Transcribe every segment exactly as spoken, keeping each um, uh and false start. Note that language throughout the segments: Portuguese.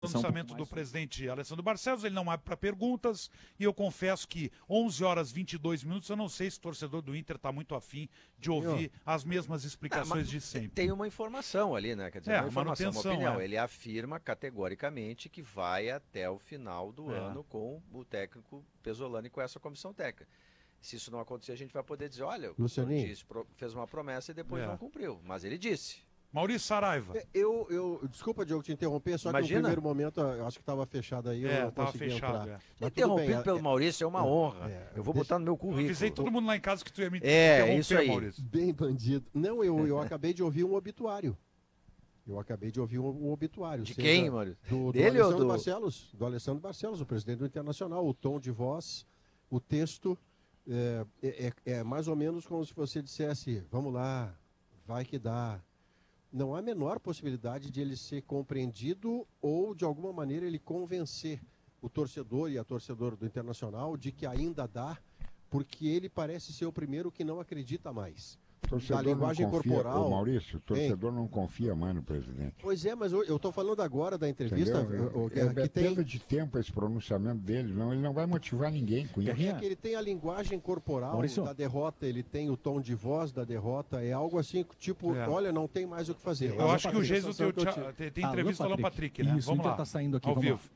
pronunciamento do presidente Alessandro Barcelos, ele não abre para perguntas, e eu confesso que onze horas e vinte e dois minutos, eu não sei se o torcedor do Inter está muito afim de ouvir as mesmas explicações não, de sempre. Tem uma informação ali, né? Quer dizer, é, uma informação, uma opinião. É. Ele afirma categoricamente que vai até o final do é. ano com o técnico Pesolano e com essa comissão técnica. Se isso não acontecer, a gente vai poder dizer, olha, o disse, fez uma promessa e depois é. não cumpriu, mas ele disse. Maurício Saraiva. Eu, eu, desculpa, Diogo, te interromper, só Imagina. que no primeiro momento eu acho que estava fechado aí, é, eu não tava consegui fechado, entrar. É. Interrompido bem, pelo é, Maurício é uma é, honra. É, eu vou deixa... botar no meu currículo. Eu avisei todo mundo lá em casa que tu ia me é, interromper, isso aí. Maurício. Bem bandido. Não, eu, eu acabei de ouvir um obituário. Eu acabei de ouvir um, um obituário. De quem, Maurício? Do, do Dele Alessandro ou do... Barcelos, do Alessandro Barcelos, o presidente do Internacional. O tom de voz, o texto, é, é, é mais ou menos como se você dissesse, vamos lá, vai que dá. Não há a menor possibilidade de ele ser compreendido ou, de alguma maneira, ele convencer o torcedor e a torcedora do Internacional de que ainda dá, porque ele parece ser o primeiro que não acredita mais. Torcedor da linguagem não confia, corporal. Ô Maurício, o torcedor hein? não confia mais no presidente. Pois é, mas eu estou falando agora da entrevista. O, que, é, que é tem... perda de tempo esse pronunciamento dele, não, ele não vai motivar ninguém com isso. É que ele tem a linguagem corporal Maurício. da derrota, ele tem o tom de voz da derrota, é algo assim, tipo, é. olha, não tem mais o que fazer. Eu acho que o Geis tem, tem, tem entrevista com o Alan Patrick, né? Isso, vamos lá. Tá saindo aqui, ao vamos vivo.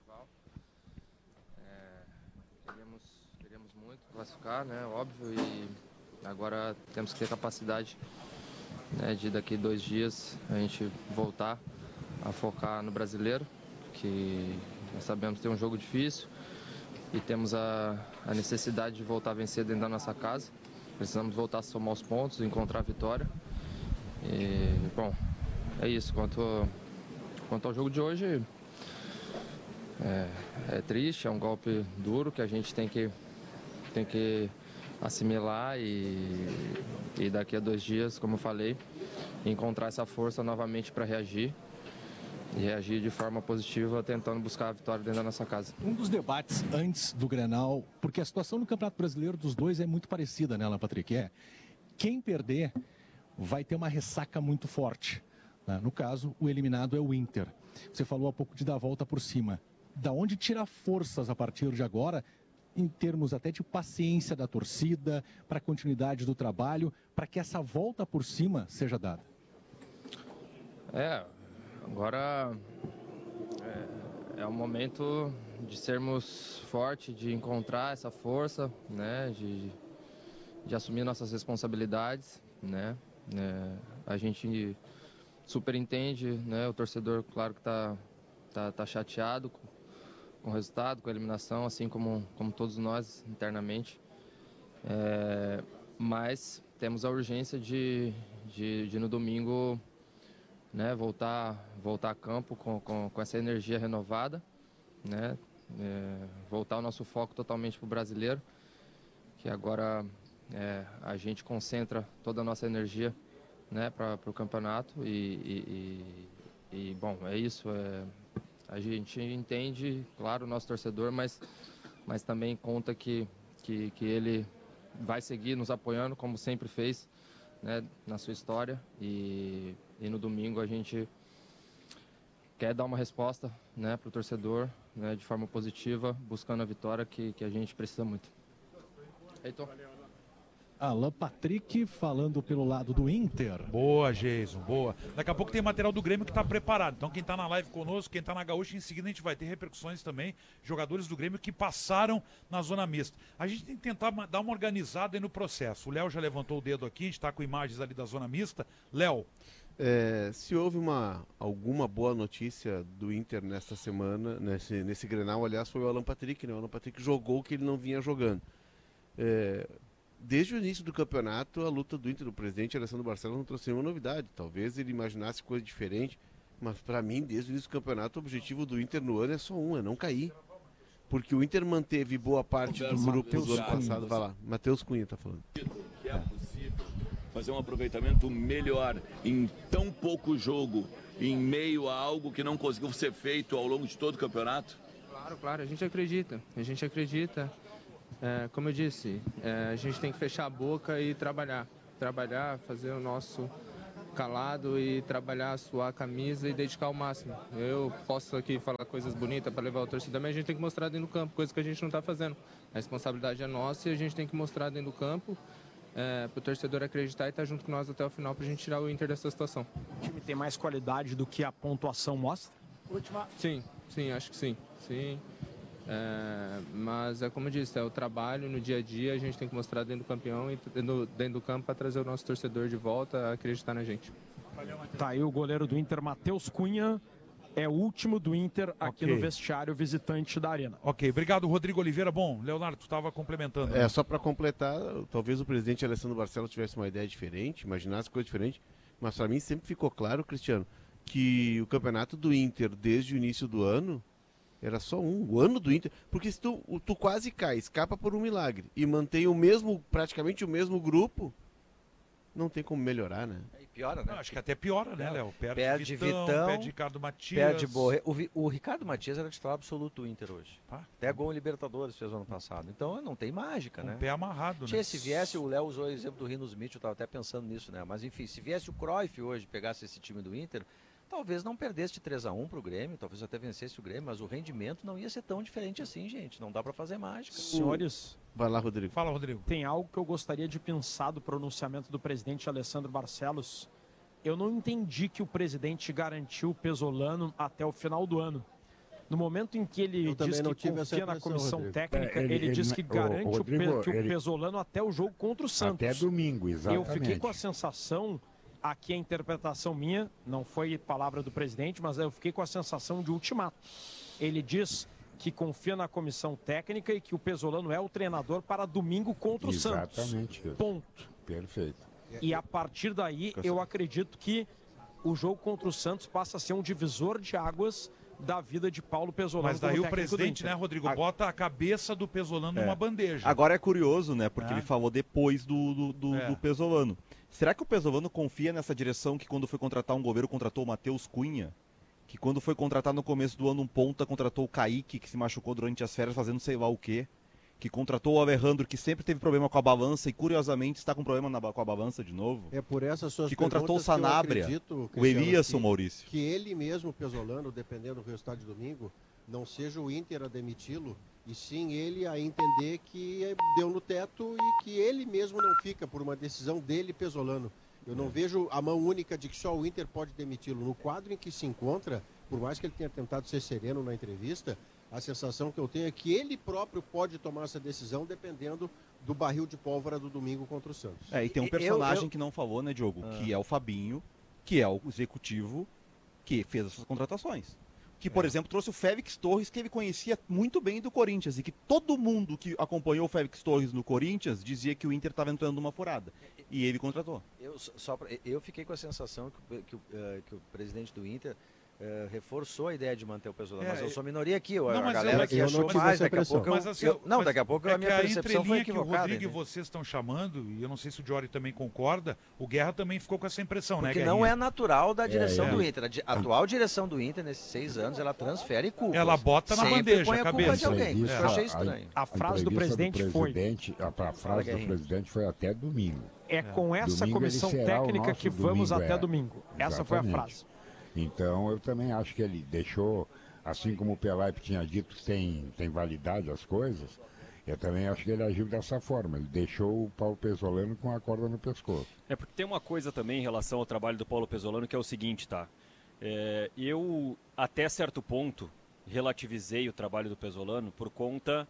É, queríamos, queríamos muito classificar, né? Óbvio, e agora temos que ter capacidade, né, de daqui dois dias a gente voltar a focar no brasileiro, que nós sabemos que tem um jogo difícil e temos a, a necessidade de voltar a vencer dentro da nossa casa. Precisamos voltar a somar os pontos, encontrar a vitória. E, bom, é isso. Quanto, quanto ao jogo de hoje, é, é triste, é um golpe duro que a gente tem que, tem que assimilar e, e daqui a dois dias, como eu falei, encontrar essa força novamente para reagir e reagir de forma positiva, tentando buscar a vitória dentro da nossa casa. Um dos debates antes do Grenal, porque a situação no Campeonato Brasileiro dos dois é muito parecida, né, Alan Patrick? É, quem perder vai ter uma ressaca muito forte. Né? No caso, o eliminado é o Inter. Você falou há pouco de dar a volta por cima. Da onde tirar forças a partir de agora, em termos até de paciência da torcida, para a continuidade do trabalho, para que essa volta por cima seja dada? É, agora é, é o momento de sermos fortes, de encontrar essa força, né, de, de assumir nossas responsabilidades, né, é, a gente super entende, né, o torcedor, claro que está tá, tá chateado com com o resultado, com a eliminação, assim como, como todos nós internamente. É, mas temos a urgência de, de, de no domingo, né, voltar, voltar a campo com, com, com essa energia renovada, né, é, voltar o nosso foco totalmente para o brasileiro, que agora é, a gente concentra toda a nossa energia, né, para o campeonato e, e, e, e, bom, é isso. É, A gente entende, claro, o nosso torcedor, mas, mas também conta que, que, que ele vai seguir nos apoiando, como sempre fez, né, na sua história. E, e no domingo a gente quer dar uma resposta, né, para o torcedor, né, de forma positiva, buscando a vitória que, que a gente precisa muito. Heitor. Alan Patrick falando pelo lado do Inter. Boa, Geison, boa. Daqui a pouco tem material do Grêmio que está preparado. Então quem está na live conosco, quem está na Gaúcha, em seguida a gente vai ter repercussões também. Jogadores do Grêmio que passaram na zona mista. A gente tem que tentar dar uma organizada aí no processo. O Léo já levantou o dedo aqui, a gente está com imagens ali da zona mista. Léo. É, se houve uma, alguma boa notícia do Inter nesta semana, nesse, nesse Grenal, aliás, foi o Alan Patrick, né? O Alan Patrick jogou o que ele não vinha jogando. É... Desde o início do campeonato, a luta do Inter, do presidente Alessandro Barcelos, não trouxe nenhuma novidade. Talvez ele imaginasse coisa diferente, mas para mim, desde o início do campeonato, o objetivo do Inter no ano é só um, é não cair. Porque o Inter manteve boa parte do grupo do ano passado. Vai lá, Matheus Cunha está falando. Que é possível fazer um aproveitamento melhor em tão pouco jogo, em meio a algo que não conseguiu ser feito ao longo de todo o campeonato? Claro, claro, a gente acredita, a gente acredita. É, como eu disse, é, a gente tem que fechar a boca e trabalhar. Trabalhar, fazer o nosso calado e trabalhar, suar a camisa e dedicar o máximo. Eu posso aqui falar coisas bonitas para levar o torcedor, mas a gente tem que mostrar dentro do campo, coisa que a gente não está fazendo. A responsabilidade é nossa e a gente tem que mostrar dentro do campo é, para o torcedor acreditar e estar junto com nós até o final para a gente tirar o Inter dessa situação. O time tem mais qualidade do que a pontuação mostra? Última. Sim, sim, acho que sim. Sim. É, mas é como eu disse, é o trabalho no dia a dia, a gente tem que mostrar dentro do campeão e dentro, dentro do campo para trazer o nosso torcedor de volta a acreditar na gente. Tá aí o goleiro do Inter, Matheus Cunha, é o último do Inter aqui Ok. no vestiário visitante da Arena. Ok, obrigado, Rodrigo Oliveira. Bom, Leonardo, tu estava complementando. É, né? só para completar, talvez o presidente Alessandro Barcelos tivesse uma ideia diferente, imaginasse coisa diferente, mas para mim sempre ficou claro, Cristiano, que o campeonato do Inter desde o início do ano era só um, o ano do Inter, porque se tu, tu quase cai, escapa por um milagre e mantém o mesmo, praticamente o mesmo grupo, não tem como melhorar, né? E piora, né? Não, acho que até piora, né, Léo? Perde, Perde Vitão, Vitão, perde Ricardo Matias. Perde Borré. O, Vi- o Ricardo Matias era titular absoluto do Inter hoje. Ah. Até gol em Libertadores fez ano passado. Então não tem mágica, Com né? o pé amarrado, né? Tchê, se viesse, o Léo usou o exemplo do Rino Smith, eu estava até pensando nisso, né? Mas enfim, se viesse o Cruyff hoje, pegasse esse time do Inter, talvez não perdesse de três a um pro Grêmio, talvez até vencesse o Grêmio, mas o rendimento não ia ser tão diferente assim, gente. Não dá para fazer mágica. Senhores, Vai lá, Rodrigo. Fala, Rodrigo. tem algo que eu gostaria de pensar do pronunciamento do presidente Alessandro Barcelos. Eu não entendi que o presidente garantiu o Pesolano até o final do ano. No momento em que ele Eu também diz não que tive essa confia na impressão, comissão Rodrigo. técnica, É, ele, ele- diz ele- que o- garante o, Pe- Rodrigo, que o ele- Pesolano até o jogo contra o Santos. Até domingo, Eu exatamente. fiquei com a sensação, aqui a interpretação minha, não foi palavra do presidente, mas eu fiquei com a sensação de ultimato. Ele diz que confia na comissão técnica e que o Pesolano é o treinador para domingo contra o Santos. Exatamente isso. Ponto. Perfeito. E a partir daí, eu acredito que o jogo contra o Santos passa a ser um divisor de águas da vida de Paulo Pesolano. Mas daí como o técnico do presidente, Inter. né, Rodrigo, bota a cabeça do Pesolano É. numa bandeja. Agora é curioso, né? Porque É. ele falou depois do, do, do, É. do Pesolano. Será que o Pesolano confia nessa direção que quando foi contratar um goleiro contratou o Matheus Cunha? Que quando foi contratar no começo do ano um ponta, contratou o Kaique, que se machucou durante as férias fazendo sei lá o quê. Que contratou o Alejandro, que sempre teve problema com a balança e curiosamente está com problema na, com a balança de novo. É por essas suas Que contratou o perguntas que eu Sanabria, acredito, o Cristiano, Eliasson, que- Maurício. Que ele mesmo, Pesolano, dependendo do resultado de domingo, não seja o Inter a demiti-lo, e sim ele a entender que deu no teto e que ele mesmo não fica por uma decisão dele, Pesolano. Eu não vejo a mão única de que só o Inter pode demiti-lo. No quadro em que se encontra, por mais que ele tenha tentado ser sereno na entrevista, a sensação que eu tenho é que ele próprio pode tomar essa decisão dependendo do barril de pólvora do domingo contra o Santos. É, e tem um Eu- personagem eu- que não falou, né, Diogo? Ah. Que é o Fabinho, que é o executivo que fez essas contratações. Que, por É. exemplo, trouxe o Félix Torres, que ele conhecia muito bem do Corinthians, e que todo mundo que acompanhou o Félix Torres no Corinthians dizia que o Inter estava entrando numa furada. E ele contratou. Eu, só pra- eu fiquei com a sensação que, o- que, o, eh, que o presidente do Inter eh, reforçou a ideia de manter o Pesolano. É, mas eu eu- sou minoria aqui, eu, Não, a mas galera eu- que eu achou não tive mais, essa daqui a impressão. pouco eu, Mas, assim, eu- Não, mas daqui a pouco é a minha que a percepção foi entrelinha que o equivocada. Rodrigo e entendeu? vocês estão chamando, e eu não sei se o Diori também concorda, o Guerra também ficou com essa impressão, Porque né, não Guerrinha? é natural da direção é. do Inter. A di- atual direção do Inter, nesses seis anos, ela transfere culpas. Ela bota na Sempre bandeja põe a a culpa cabeça. de alguém. Entrevista, Isso eu achei a- estranho. A frase do entrevista presidente foi- presidente- A, a Fala, frase do Guerrinha. presidente foi até domingo. É com essa Domingo ele comissão será o técnica nosso que vamos domingo, até é. domingo. Essa foi a Exatamente. frase. Então eu também acho que ele deixou, assim como o Pelaipe tinha dito que tem, tem validade as coisas, eu também acho que ele agiu dessa forma. Ele deixou o Paulo Pesolano com a corda no pescoço. É porque tem uma coisa também em relação ao trabalho do Paulo Pesolano que é o seguinte, tá? É, eu, até certo ponto, relativizei o trabalho do Pesolano por conta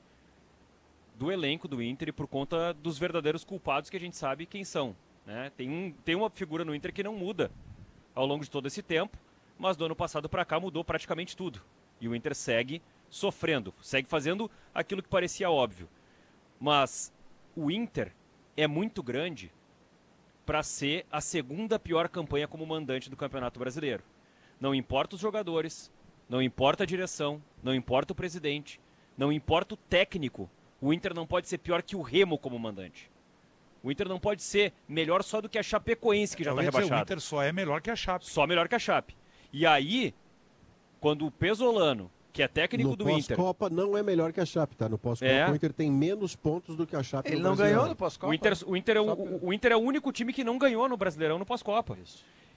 do elenco do Inter e por conta dos verdadeiros culpados que a gente sabe quem são, né? Tem, um, tem uma figura no Inter que não muda ao longo de todo esse tempo, mas do ano passado para cá mudou praticamente tudo. E o Inter segue sofrendo, segue fazendo aquilo que parecia óbvio. Mas o Inter é muito grande para ser a segunda pior campanha como mandante do Campeonato Brasileiro. Não importa os jogadores, não importa a direção, não importa o presidente, não importa o técnico, o Inter não pode ser pior que o Remo como mandante. O Inter não pode ser melhor só do que a Chapecoense, que já Eu está ia dizer, rebaixada. o Inter só é melhor que a Chape. Só melhor que a Chape. E aí, quando o Pesolano, que é técnico No do Inter... pós-Copa não é melhor que a Chape, tá? No pós-Copa É. o Inter tem menos pontos do que a Chape Ele no não Brasileirão. ganhou no pós-copa. O Inter, o, Inter é o, Só o- o Inter é o único time que não ganhou no Brasileirão no pós-Copa.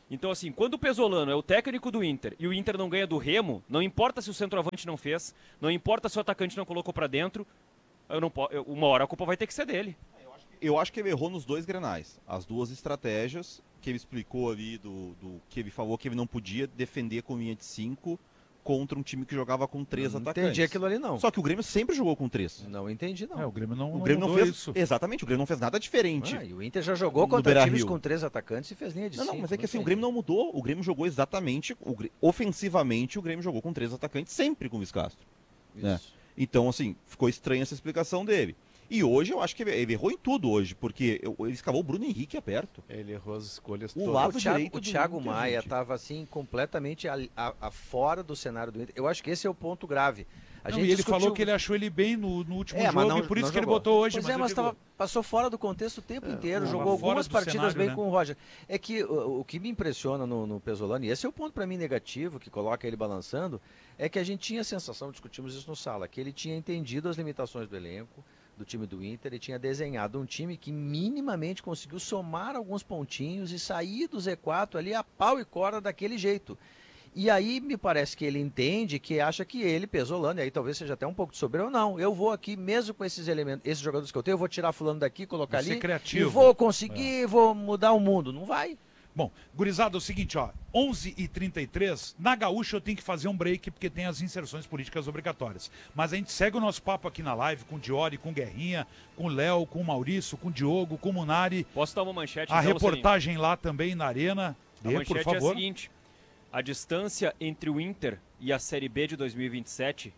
Então, assim, quando o Pesolano é o técnico do Inter e o Inter não ganha do Remo, não importa se o centroavante não fez, não importa se o atacante não colocou pra dentro, eu não, eu, uma hora a culpa vai ter que ser dele. Eu acho que ele errou nos dois Grenais. As duas estratégias que ele explicou ali, do, do que ele falou que ele não podia defender com linha de cinco contra um time que jogava com três não atacantes. Entendi aquilo ali, não. Só que o Grêmio sempre jogou com três. Não entendi, não. É, o Grêmio não, o Grêmio não, não fez isso. Exatamente, o Grêmio não fez nada diferente. Ah, e o Inter já jogou contra Beira times Rio. com três atacantes e fez linha de Não, cinco. não, mas é que assim, entendi. o Grêmio não mudou. O Grêmio jogou exatamente, o, ofensivamente, o Grêmio jogou com três atacantes sempre com o Luiz Castro. Né? Então, assim, ficou estranha essa explicação dele. E hoje eu acho que ele, ele errou em tudo hoje, porque ele escavou o Bruno Henrique aberto. Ele errou as escolhas O todas. lado O Thiago, direito o do Thiago Inter, Maia gente. estava assim completamente a, a- a fora do cenário do Inter. Eu acho que esse é o ponto grave. A Não, gente e ele discutiu- falou que ele achou ele bem no, no último É, mas jogo não- e por isso não que ele jogou. botou hoje. Pois mas é, eu mas digo- tava, passou fora do contexto o tempo inteiro. tava Jogou fora algumas do partidas cenário, bem né? com o Roger. É que o, o que me impressiona no, no Pesolano, e esse é o ponto para mim negativo, que coloca ele balançando, é que a gente tinha a sensação, discutimos isso no sala, que ele tinha entendido as limitações do elenco, do time do Inter, e tinha desenhado um time que minimamente conseguiu somar alguns pontinhos e sair do Z quatro ali a pau e corda daquele jeito. E aí me parece que ele entende, que acha que ele, Pesolano, e aí talvez seja até um pouco de soberano, não, eu vou aqui, mesmo com esses elementos, esses jogadores que eu tenho, eu vou tirar fulano daqui, colocar Vou ser ali, criativo. e vou conseguir, vou mudar o mundo. Não vai. Bom, gurizada, é o seguinte, ó, onze e trinta e três, na Gaúcha eu tenho que fazer um break porque tem as inserções políticas obrigatórias. Mas a gente segue o nosso papo aqui na live com o Diori, com o Guerrinha, com o Léo, com o Maurício, com o Diogo, com o Munari. Posso dar uma manchete? A então, reportagem lá também na Arena. A Dê, manchete por favor. é a seguinte: a distância entre o Inter e a Série B de dois mil e vinte e sete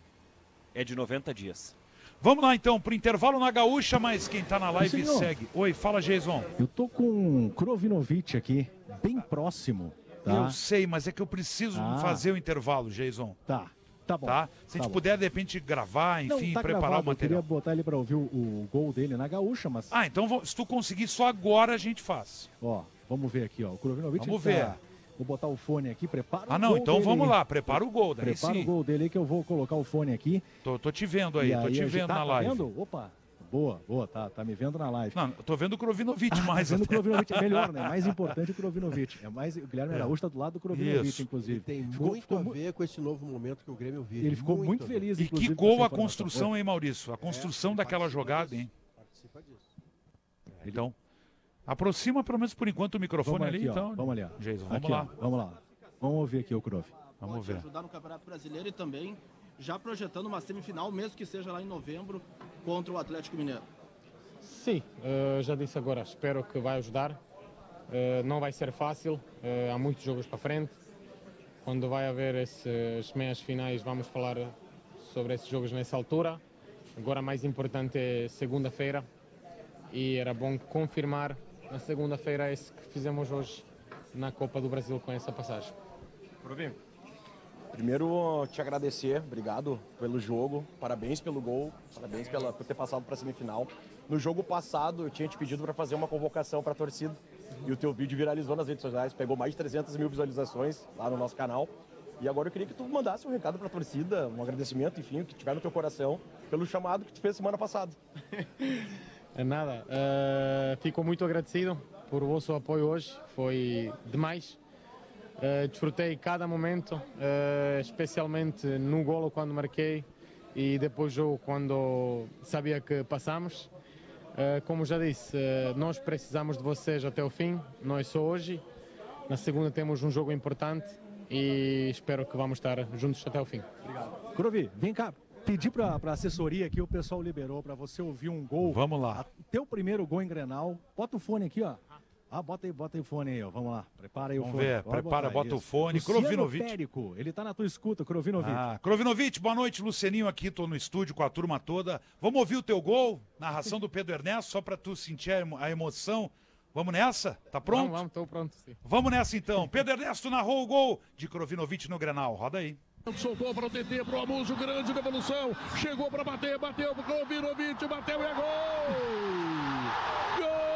é de noventa dias. Vamos lá então, pro intervalo na Gaúcha, mas quem tá na live senhor. segue. Oi, fala, Jason. Eu tô com o Krovinovic aqui, bem próximo. Tá? Eu sei, mas é que eu preciso Ah. fazer o intervalo, Jason. Tá, tá bom. Tá? Se a tá gente bom. puder, de repente, gravar, Não, enfim, tá preparar gravado, o material. Eu queria botar ele pra ouvir o, o gol dele na Gaúcha, mas... Ah, então vou- se tu conseguir só agora, a gente faz. Ó, vamos ver aqui, ó. O Krovinovic Vamos tá- ver. Vou botar o fone aqui, prepara Ah, o não, gol então dele vamos aí. lá, prepara o gol, daí Prepara sim. o gol dele aí que eu vou colocar o fone aqui. Tô, tô te vendo aí, E tô aí te a gente vendo tá, na tá live. vendo? Opa, boa, boa, tá, tá me vendo na live. Não, eu tô vendo o Krovinovic Ah, mais. tá vendo o até. Krovinovic, é melhor, né? Mais importante o Krovinovic. É mais, o Guilherme É. Araújo tá do lado do Krovinovic, Isso. inclusive. Ele tem Ficou- muito ficou a mu- ver com esse novo momento que o Grêmio vive. Ele ficou muito a ver. feliz, E inclusive, que com essa gol a informação. construção, hein, Maurício? A construção daquela jogada, hein? Participa disso. Então, aproxima pelo menos por enquanto o microfone Vamos ali, aqui, ó, então. vamos ali, ó. Jason, vamos Aqui, ó, lá. vamos lá. Vamos ouvir aqui o Krov. Vamos Pode ver. ajudar no Campeonato Brasileiro e também já projetando uma semifinal, mesmo que seja lá em novembro, contra o Atlético Mineiro. Sim, eh, já disse agora, espero que vai ajudar. Eh, não vai ser fácil, eh, há muitos jogos para frente. Quando vai haver esses meias finais, vamos falar sobre esses jogos nessa altura. Agora, mais importante é segunda-feira e era bom confirmar na segunda-feira isso que fizemos hoje na Copa do Brasil com essa passagem. Provinho. Primeiro, te agradecer, obrigado pelo jogo, parabéns pelo gol, parabéns pela, por ter passado para a semifinal. No jogo passado, eu tinha te pedido para fazer uma convocação para a torcida e o teu vídeo viralizou nas redes sociais, pegou mais de trezentas mil visualizações lá no nosso canal. E agora eu queria que tu mandasse um recado para a torcida, um agradecimento, enfim, o que tiver no teu coração, pelo chamado que tu fez semana passada. É nada, eh, fico muito agradecido por o vosso apoio hoje, foi demais. Uh, desfrutei cada momento, uh, especialmente no golo quando marquei e depois do jogo quando sabia que passamos. Uh, como já disse, uh, nós precisamos de vocês até o fim, não é só hoje. Na segunda temos um jogo importante e espero que vamos estar juntos até o fim. Obrigado. Krovi, vem cá. Pedi para a assessoria aqui, o pessoal liberou para você ouvir um gol. Vamos lá. A, teu primeiro gol em Grenal. Bota o fone aqui, ó. Ah, bota aí, bota aí o fone aí, ó. Vamos lá. Prepara aí Vamos o fone. ver, Pode prepara, botar bota o isso. fone. Luciano Krovinovic. Périco, ele tá na tua escuta, Krovinovic. Ah, Krovinovic, boa noite, Lucianinho aqui, tô no estúdio com a turma toda. Vamos ouvir o teu gol, narração do Pedro Ernesto, só pra tu sentir a emo- a emoção. Vamos nessa? Tá pronto? Vamos, vamos, estou pronto. Sim. Vamos nessa então. Pedro Ernesto narrou o gol de Krovinovic no Grenal. Roda aí. Soltou para o T T, para o Amuso, grande devolução. Chegou para bater, bateu para o Krovinovic, bateu e é gol! Gol!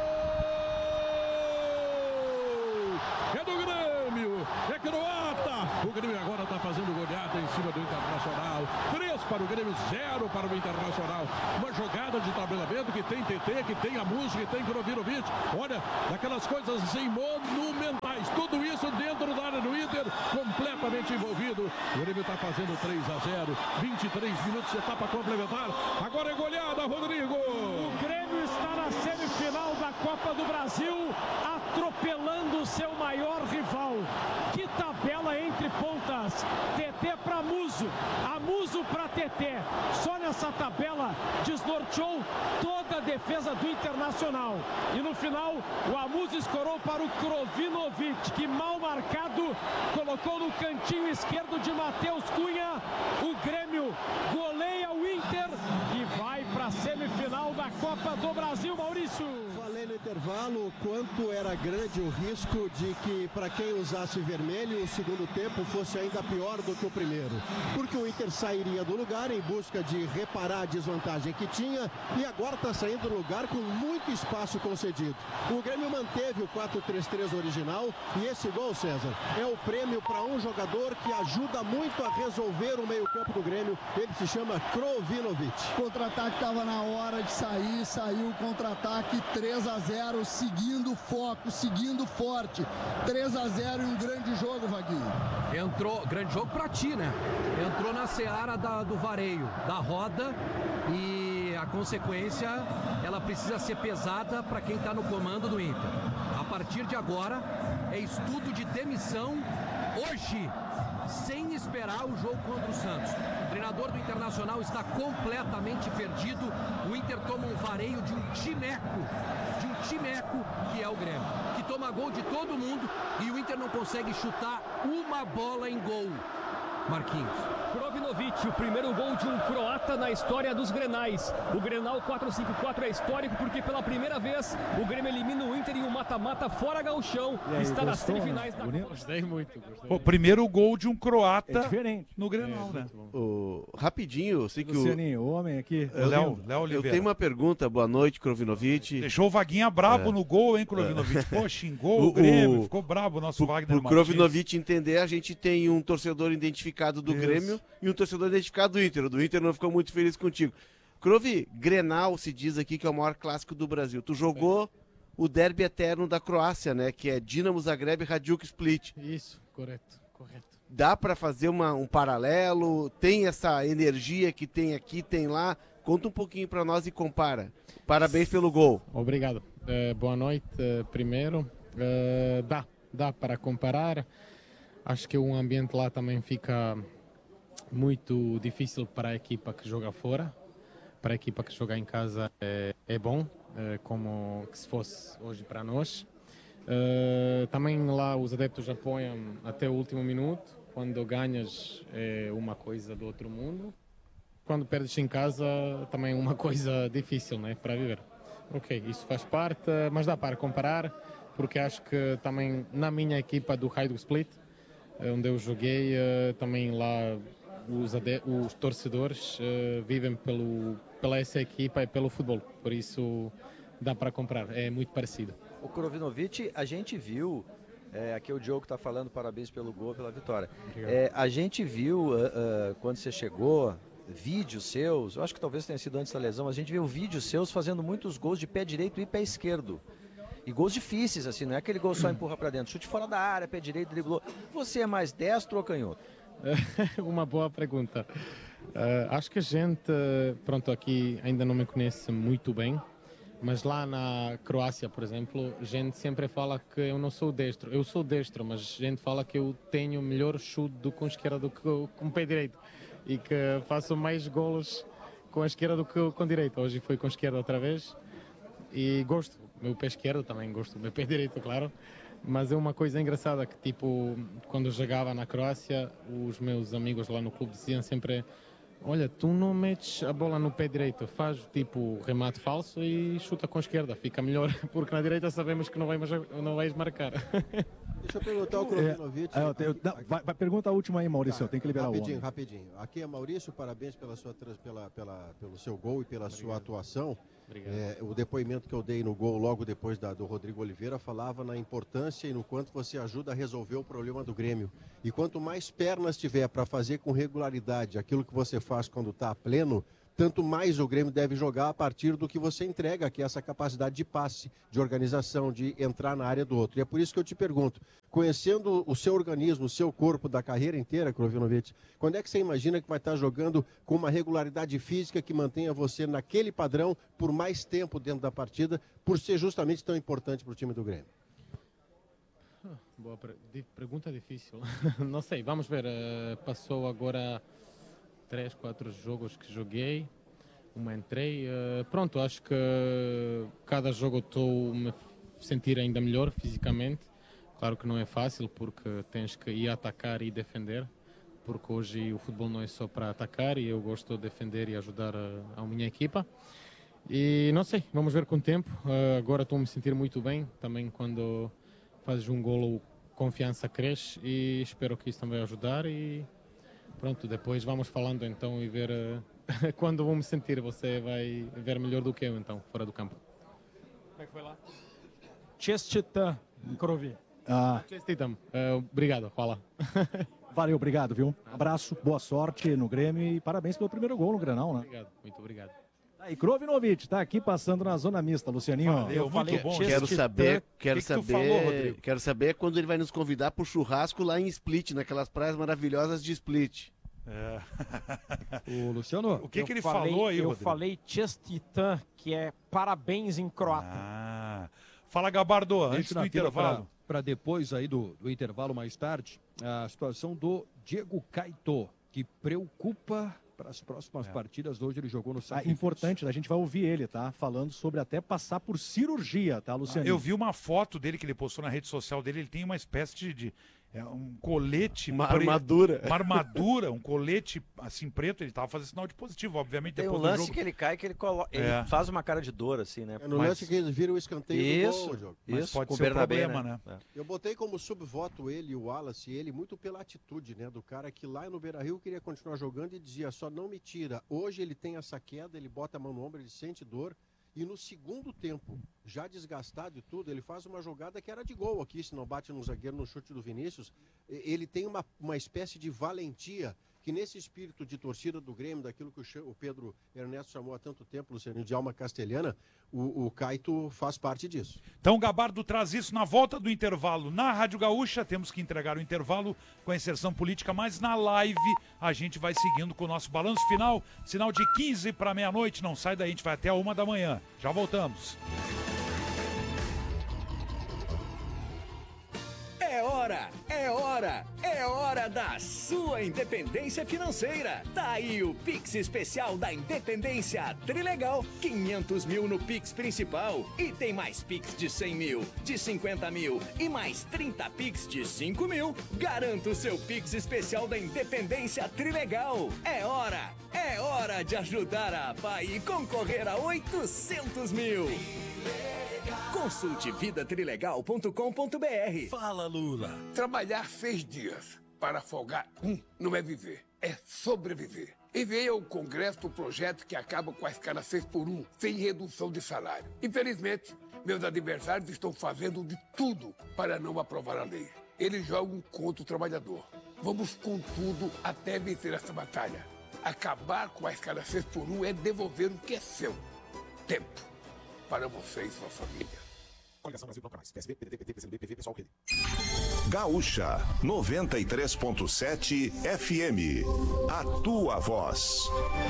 É do Grêmio, é croata, O Grêmio agora está fazendo goleada em cima do Internacional. três para o Grêmio, zero para o Internacional. Uma jogada de tabelamento que tem T T, que tem a música, que tem Krovinovich. Olha, daquelas coisas assim monumentais. Tudo isso dentro da área do Inter, completamente envolvido. O Grêmio está fazendo três a zero. vinte e três minutos, etapa complementar. Agora é goleada, Rodrigo. O Grêmio está na semifinal da Copa do Brasil, atropelando o seu maior rival. Que tabela entre pontas. T T para Muso, Amuso para T T. Só nessa tabela desnorteou toda a defesa do Internacional. E no final, o Amuso escorou para o Krovinovich, que mal marcado colocou no cantinho esquerdo de Matheus Cunha. O Grêmio goleia o Inter e vai para a semifinal da Copa do Brasil, Maurício. Falei no intervalo o quanto era grande o risco de que, para quem usasse vermelho, o segundo tempo fosse ainda pior do que o primeiro. Porque o Inter sairia do lugar em busca de reparar a desvantagem que tinha e agora está saindo do lugar com muito espaço concedido. O Grêmio manteve o quatro três três original e esse gol, César, é o prêmio para um jogador que ajuda muito a resolver o meio-campo do Grêmio. Ele se chama Krovinovich. Contra-ataque estava na hora de sair, saiu o contra-ataque, três a zero, seguindo foco, seguindo forte. três a zero e um grande jogo, Vaguinho. Entrou, grande jogo pra ti, né? Entrou na seara da, do vareio, da roda, e a consequência, ela precisa ser pesada para quem tá no comando do Inter. A partir de agora, é estudo de demissão hoje, sem esperar o jogo contra o Santos. O treinador do Internacional está completamente perdido. O Inter toma um vareio de um timeco, de um timeco que é o Grêmio, que toma gol de todo mundo e o Inter não consegue chutar uma bola em gol. Marquinhos. Krovinovich, o primeiro gol de um croata na história dos Grenais. O Grenal quatro cinco quatro é histórico porque pela primeira vez o Grêmio elimina o Inter em um mata-mata fora gauchão. aí, Está nas gostou, semifinais da Copa. Gostei muito. Gostei. O primeiro gol de um croata É diferente. no Grenal, É, né? O, rapidinho, eu sei que Lucianinho, o homem aqui. Eu, Léo- tenho- Léo eu Oliveira. tenho uma pergunta. Boa noite, Krovinovich. Deixou o Vaguinha brabo É. no gol, hein, Krovinovich? Pô, xingou o, O- Grêmio, o- ficou brabo o nosso Pro, Wagner pro Martins. Krovinovich entender, a gente tem um torcedor identificado do Isso. Grêmio e um torcedor identificado do Inter. O do Inter não ficou muito feliz contigo. Krovi, Grenal se diz aqui que é o maior clássico do Brasil. Tu jogou o derby eterno da Croácia, né? Que é Dinamo Zagreb e Hajduk Split. Isso, correto, correto. Dá para fazer uma, um paralelo? Tem essa energia que tem aqui, tem lá? Conta um pouquinho para nós e compara. Parabéns pelo gol. Obrigado. Eh, boa noite, eh, primeiro. Eh, dá, dá para comparar. Acho que o ambiente lá também fica muito difícil para a equipa que joga fora. Para a equipa que joga em casa é, é bom, eh, como que se fosse hoje para nós. Eh, também lá os adeptos apoiam até o último minuto. Quando ganhas é uma coisa do outro mundo. Quando perdes em casa também é uma coisa difícil, né, para viver. Ok, isso faz parte, mas dá para comparar, porque acho que também na minha equipa do Hajduk Split, eh, onde eu joguei, eh, também lá os, ade- os torcedores eh, vivem pelo, pela essa equipa e pelo futebol, por isso dá para comparar, é muito parecido. O Krovinovich, a gente viu, é, aqui o Diogo está falando, parabéns pelo gol, pela vitória. É, a gente viu, ah, ah, quando você chegou, vídeos seus, eu acho que talvez tenha sido antes da lesão, mas a gente viu vídeos seus fazendo muitos gols de pé direito e pé esquerdo. E gols difíceis, assim, não é aquele gol só empurra para dentro, chute fora da área, pé direito, driblou. Você é mais destro ou canhoto? Uma boa pergunta. Eh, acho que a gente, pronto, aqui ainda não me conhece muito bem, mas lá na Croácia, por exemplo, a gente sempre fala que eu não sou destro. Eu sou destro, mas a gente fala que eu tenho melhor chute do com a esquerda do que com o pé direito e que faço mais golos com a esquerda do que com a direita. Hoje foi com a esquerda outra vez e gosto. Meu pé esquerdo também gosto, meu pé direito, claro. Mas é uma coisa engraçada que, tipo, quando eu jogava na Croácia, os meus amigos lá no clube diziam sempre: olha, tu não metes a bola no pé direito, faz tipo remate falso e chuta com a esquerda, fica melhor, porque na direita sabemos que não, vai, não vais marcar. Deixa eu perguntar ao Krovinovic. É, eu tenho, não, vai, vai, pergunta a última aí, Maurício. Tá, tem que liberar rapidinho, o homem. Rapidinho, rapidinho. Aqui é Maurício, parabéns pela sua, pela, pela, pelo seu gol e pela Obrigado. sua atuação. É, o depoimento que eu dei no gol logo depois da, do Rodrigo Oliveira falava na importância e no quanto você ajuda a resolver o problema do Grêmio. E quanto mais pernas tiver para fazer com regularidade aquilo que você faz quando está a pleno, tanto mais o Grêmio deve jogar a partir do que você entrega, que é essa capacidade de passe, de organização, de entrar na área do outro. E é por isso que eu te pergunto, conhecendo o seu organismo, o seu corpo da carreira inteira, Krovinovic, quando é que você imagina que vai estar jogando com uma regularidade física que mantenha você naquele padrão por mais tempo dentro da partida, por ser justamente tão importante para o time do Grêmio? Boa pergunta difícil. Não sei, vamos ver. Uh, passou agora três, quatro jogos que joguei, uma entrei. Uh, pronto, acho que cada jogo estou me sentir ainda melhor fisicamente. Claro que não é fácil porque tens que ir atacar e defender, porque hoje o futebol não é só para atacar e eu gosto de defender e ajudar a, a minha equipa. E não sei, vamos ver com o tempo. Uh, agora estou a me sentir muito bem, também quando fazes um golo, confiança cresce e espero que isso também vai ajudar e pronto, depois vamos falando então e ver uh, quando vou me sentir, você vai ver melhor do que eu então, fora do campo. Como é que foi lá? Chestitan, Krovi. Ah. Chestitan, uh, obrigado, fala. Valeu, obrigado, viu? Abraço, boa sorte no Grêmio e parabéns pelo primeiro gol no Grenal, né? Obrigado, muito obrigado. Aí, Krovinovic, tá aqui passando na zona mista, Lucianinho. Valeu, muito falei, bom. Quero saber, quero que saber, que falou, quero saber quando ele vai nos convidar pro churrasco lá em Split, naquelas praias maravilhosas de Split. É. O Luciano, o que, que ele falei, falou aí, Eu Rodrigo? falei Chestitan, que é parabéns em croata. Ah. Fala, Gabardo, antes do intervalo. Para depois aí do, do intervalo mais tarde, a situação do Diego Caetô, que preocupa para as próximas é. partidas. Hoje ele jogou no São ah, importante, a gente vai ouvir ele, tá? Falando sobre até passar por cirurgia, tá, Luciano? Ah, eu vi uma foto dele que ele postou na rede social dele, ele tem uma espécie de... de é, um colete... Uma pre... armadura. Uma armadura, um colete assim preto, ele tava fazendo sinal de positivo, obviamente. Tem depois um lance do jogo. que ele cai, que ele, colo... é. ele faz uma cara de dor, assim, né? É no Mas... lance que eles viram o escanteio isso, do gol, jogo. Mas isso, pode com ser um Bernabé, problema, né? né? Eu botei como subvoto ele e o Wallace, ele muito pela atitude, né, do cara que lá no Beira-Rio queria continuar jogando e dizia, só não me tira. Hoje ele tem essa queda, ele bota a mão no ombro, ele sente dor e no segundo tempo, já desgastado e tudo, ele faz uma jogada que era de gol aqui, se não bate no zagueiro no chute do Vinícius. Ele tem uma, uma espécie de valentia que nesse espírito de torcida do Grêmio, daquilo que o Pedro Ernesto chamou há tanto tempo, Luciano, de alma castelhana, o, o Caetô faz parte disso. Então o Gabardo traz isso na volta do intervalo na Rádio Gaúcha. Temos que entregar o intervalo com a inserção política, mas na live a gente vai seguindo com o nosso balanço final. Sinal de quinze para meia-noite. Não sai daí, a gente vai até a uma da manhã. Já voltamos. É hora, é hora, é hora da sua independência financeira. Tá aí o Pix especial da Independência Trilegal. quinhentos mil no Pix principal. E tem mais Pix de cem mil, de cinquenta mil e mais trinta Pix de cinco mil. Garanta o seu Pix especial da Independência Trilegal. É hora, é hora de ajudar a A P A e concorrer a oitocentos mil. Consulte vida trilegal ponto com ponto br. Fala, Lula. Trabalhar seis dias para folgar um não é viver, é sobreviver. Enviei ao Congresso o projeto que acaba com a escala seis por um, sem redução de salário. Infelizmente, meus adversários estão fazendo de tudo para não aprovar a lei. Eles jogam contra o trabalhador. Vamos com tudo até vencer essa batalha. Acabar com a escala seis por um é devolver o que é seu. Tempo. Para você e sua família. Coligação Brasil Procurações. P S B, P D T, P T, P C M B, P V, Pessoal, Rede. Gaúcha noventa e três ponto sete F M. A tua voz.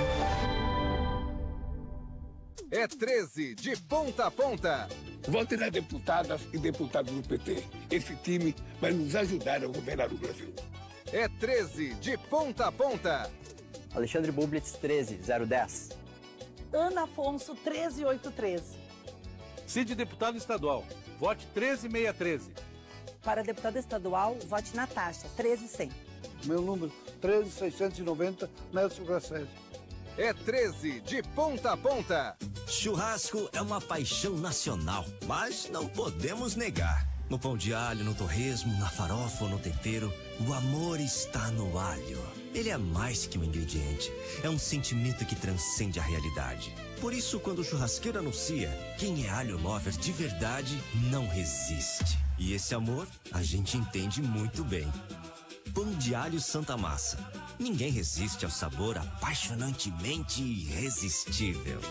É treze de ponta a ponta. Vote nas deputadas e deputados do P T. Esse time vai nos ajudar a governar o Brasil. É treze de ponta a ponta. Alexandre Bublitz, treze zero dez. Ana Afonso, treze oito treze. Cid deputado estadual, vote treze seiscentos e treze. Para deputada estadual, vote Natasha, treze cem. Meu número, treze seiscentos e noventa, Nelson Grasselli. É treze de ponta a ponta. Churrasco é uma paixão nacional, mas não podemos negar. No pão de alho, no torresmo, na farofa ou no tempero, o amor está no alho. Ele é mais que um ingrediente, é um sentimento que transcende a realidade. Por isso, quando o churrasqueiro anuncia, quem é alho lover de verdade não resiste. E esse amor, a gente entende muito bem. Pão de alho Santa Massa. Ninguém resiste ao sabor apaixonantemente irresistível.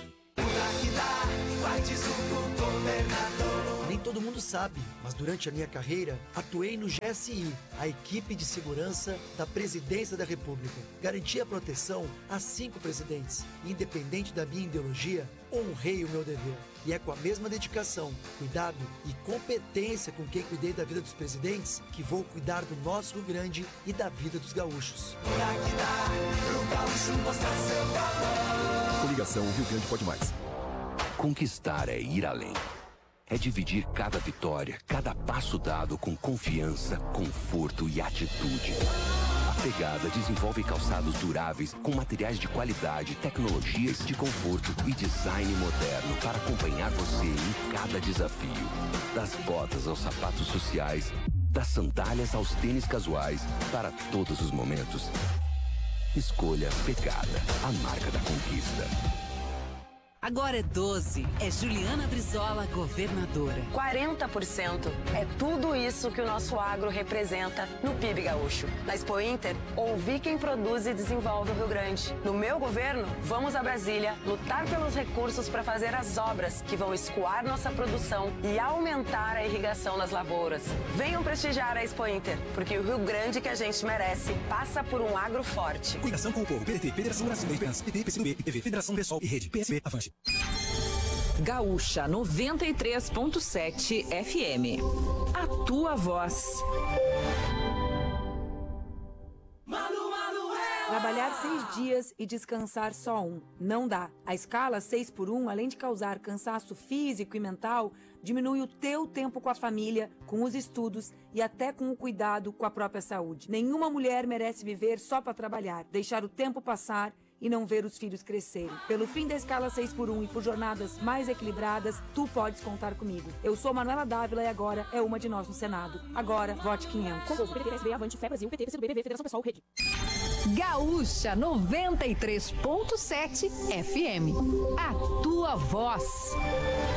Nem todo mundo sabe, mas durante a minha carreira, atuei no G S I, a equipe de segurança da Presidência da República. Garanti a proteção a cinco presidentes. Independente da minha ideologia, honrei o meu dever. E é com a mesma dedicação, cuidado e competência com quem cuidei da vida dos presidentes que vou cuidar do nosso Rio Grande e da vida dos gaúchos. Coligação Rio Grande Pode Mais. Conquistar é ir além. É dividir cada vitória, cada passo dado com confiança, conforto e atitude. A Pegada desenvolve calçados duráveis com materiais de qualidade, tecnologias de conforto e design moderno para acompanhar você em cada desafio. Das botas aos sapatos sociais, das sandálias aos tênis casuais, para todos os momentos. Escolha Pegada, a marca da conquista. Agora é doze. É Juliana Brizola, governadora. quarenta por cento. É tudo isso que o nosso agro representa no P I B gaúcho. Na Expo Inter, ouvi quem produz e desenvolve o Rio Grande. No meu governo, vamos a Brasília lutar pelos recursos para fazer as obras que vão escoar nossa produção e aumentar a irrigação nas lavouras. Venham prestigiar a Expo Inter, porque o Rio Grande que a gente merece passa por um agro forte. Coligação com o povo. P D T, Federação Brasileira de Esperança, P T, P C do B, I P V, Federação Pessoal e Rede, P S B, Avante. Gaúcha noventa e três ponto sete F M. A tua voz. Trabalhar seis dias e descansar só um. Não dá. A escala seis por um, além de causar cansaço físico e mental, diminui o teu tempo com a família, com os estudos e até com o cuidado com a própria saúde. Nenhuma mulher merece viver só para trabalhar, deixar o tempo passar e não ver os filhos crescerem. Pelo fim da escala seis por um e por jornadas mais equilibradas, tu podes contar comigo. Eu sou Manuela Dávila e agora é uma de nós no Senado. Agora, vote quinhentos. Com o P T, P S B, Avante, Fé Brasil, P T, P C do B, P V, Federação Pessoal, Rede. Gaúcha noventa e três ponto sete F M. A tua voz.